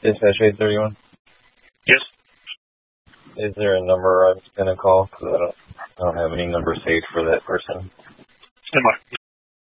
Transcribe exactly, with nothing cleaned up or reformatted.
Dispatch eight thirty-one. Yes. Is there a number I'm going to call? Because I don't, I don't have any number saved for that person. Stand by.